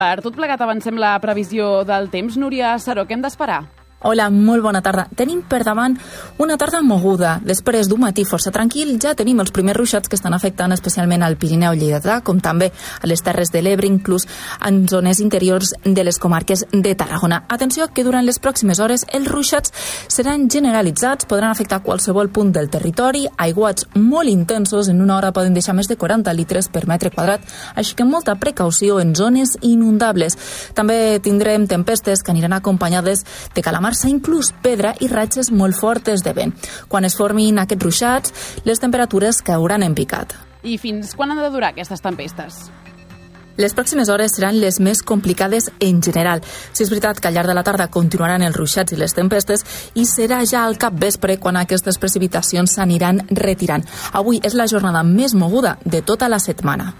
Per tot plegat avancem la previsió del temps. Núria Saró, què hem d'esperar? Hola, molt bona tarda. Tenim per davant una tarda moguda. Després d'un matí força tranquil, ja tenim els primers ruixats que estan afectant especialment al Pirineu lleidatà, com també a les Terres de l'Ebre, inclús en zones interiors de les comarques de Tarragona. Atenció que durant les pròximes hores els ruixats seran generalitzats, podran afectar qualsevol punt del territori, aiguats molt intensos, en una hora poden deixar més de 40 litres per metre quadrat, així que molta precaució en zones inundables. També tindrem tempestes que aniran acompanyades de calamars, inclús pedra i ratxes molt fortes de vent. Quan es formin aquests ruixats, les temperatures cauran en picat. I fins quan han de durar aquestes tempestes? Les pròximes hores seran les més complicades en general. Si és veritat que al llarg de la tarda continuaran els ruixats i les tempestes, i serà ja al capvespre quan aquestes precipitacions s'aniran retirant. Avui és la jornada més moguda de tota la setmana.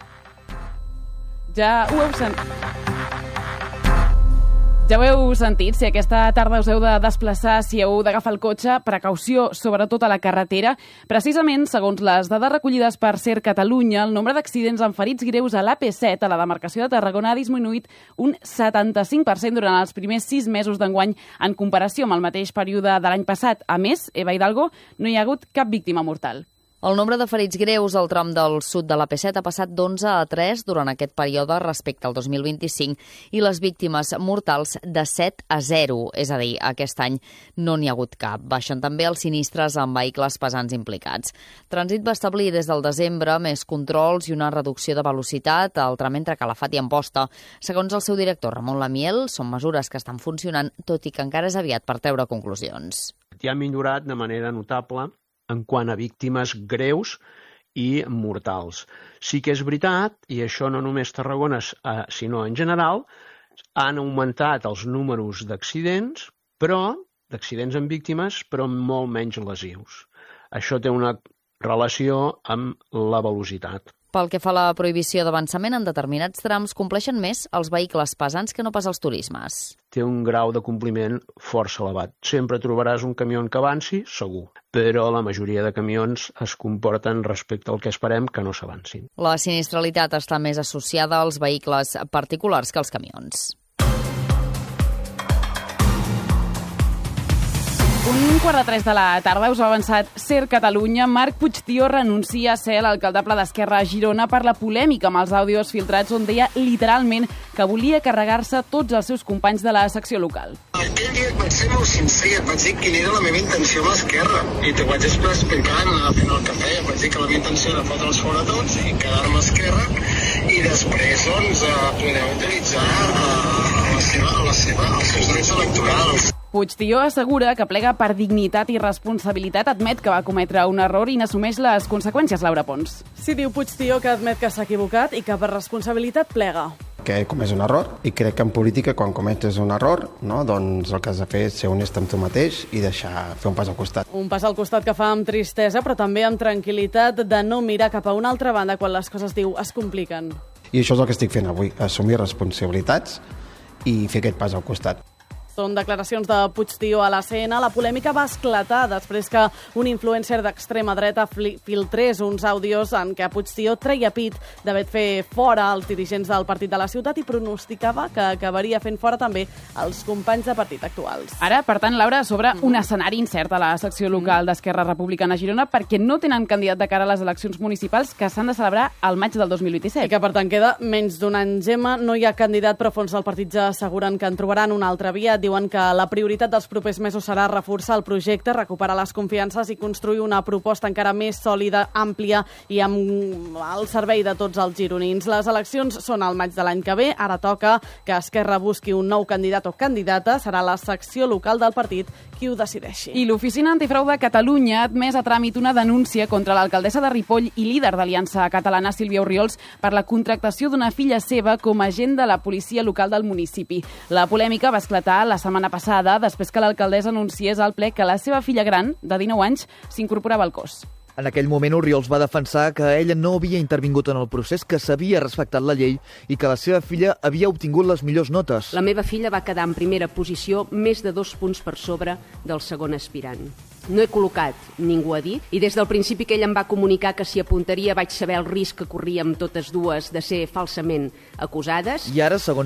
Ja ho heu sentit, si aquesta tarda us heu de desplaçar, si heu d'agafar el cotxe, precaució, sobretot a la carretera. Precisament, segons les dades recollides per SER Catalunya, el nombre d'accidents amb ferits greus a l'AP7, a la demarcació de Tarragona, ha disminuït un 75% durant els primers 6 mesos d'enguany en comparació amb el mateix període de l'any passat. A més, Eva Hidalgo, no hi ha hagut cap víctima mortal. El nombre de ferits greus al tram del sud de l'AP7 ha passat d'11 a 3 durant aquest període respecte al 2025 i les víctimes mortals de 7 a 0, és a dir, aquest any no n'hi ha hagut cap. Baixen també els sinistres amb vehicles pesants implicats. Trànsit va establir des del desembre més controls i una reducció de velocitat al tram entre Calafat i Amposta. Segons el seu director, Ramon Lamiel, són mesures que estan funcionant, tot i que encara és aviat per treure conclusions. Ja ha millorat de manera notable en quant a víctimes greus i mortals. Sí que és veritat, i això no només Tarragona, sinó en general, han augmentat els números d'accidents, d'accidents amb víctimes, però molt menys lesius. Això té una relació amb la velocitat. Pel que fa a la prohibició d'avançament, en determinats trams compleixen més els vehicles pesants que no pas els turismes. Té un grau de compliment força elevat. Sempre trobaràs un camió que avanci, segur, però la majoria de camions es comporten respecte al que esperem que no s'avancin. La sinistralitat està més associada als vehicles particulars que als camions. Un 2:45 de la tarda us ha avançat SER Catalunya. Marc Puigtió renuncia a ser l'alcaldable d'Esquerra a Girona per la polèmica amb els àudios filtrats on deia literalment que volia carregar-se tots els seus companys de la secció local. Aquell dia et vaig ser molt sincer, et vaig dir quina era la meva intenció amb l'Esquerra i t'ho vaig explicar anar fent el cafè. Em vaig dir que la meva intenció era fotre'ls fora tots i quedar-me a Esquerra i després poder utilitzar els seus drets electorals. Puigtió assegura que plega per dignitat i responsabilitat, admet que va cometre un error i n'assumeix les conseqüències, Laura Pons. Sí, diu Puigtió que admet que s'ha equivocat i que per responsabilitat plega. Que he comès un error i crec que en política quan cometes un error, no, doncs el que has de fer és ser honest amb tu mateix i deixar fer un pas al costat. Un pas al costat que fa amb tristesa però també amb tranquil·litat de no mirar cap a una altra banda quan les coses, diu, es compliquen. I això és el que estic fent avui, assumir responsabilitats i fer aquest pas al costat. Són declaracions de Puigtió a la CNN. La polèmica va esclatar després que un influencer d'extrema dreta filtrés uns àudios en què Puigtió treia pit d'haver fet fora els dirigents del partit de la ciutat i pronosticava que acabaria fent fora també els companys de partit actuals. Ara, per tant, Laura, sobre un escenari incert a la secció local d'Esquerra Republicana a Girona perquè no tenen candidat de cara a les eleccions municipals que s'han de celebrar al maig del 2027. I que, per tant, queda menys d'un any, Gemma. No hi ha candidat, però fons del partit ja asseguren que en trobaran una altra via. Diuen que la prioritat dels propers mesos serà reforçar el projecte, recuperar les confiances i construir una proposta encara més sòlida, àmplia i amb el servei de tots els gironins. Les eleccions són al maig de l'any que ve. Ara toca que Esquerra busqui un nou candidat o candidata. Serà la secció local del partit qui ho decideixi. I l'Oficina Antifrau de Catalunya ha admès a tràmit una denúncia contra l'alcaldessa de Ripoll i líder d'Aliança Catalana, Sílvia Orriols, per la contractació d'una filla seva com a agent de la policia local del municipi. La polèmica va esclatar la setmana passada després que l'alcaldessa anunciés al ple que la seva filla gran, de 19 anys, s'incorporava al cos. En aquell moment, Orriols va defensar que ella no havia intervingut en el procés, que s'havia respectat la llei i que la seva filla havia obtingut les millors notes. La meva filla va quedar en primera posició més de 2 punts per sobre del segon aspirant. no he col·locat, ningú ha dit, i des del principi que ell em va comunicar que s'hi apuntaria vaig saber el risc que corríem totes dues de ser falsament acusades. I ara, segons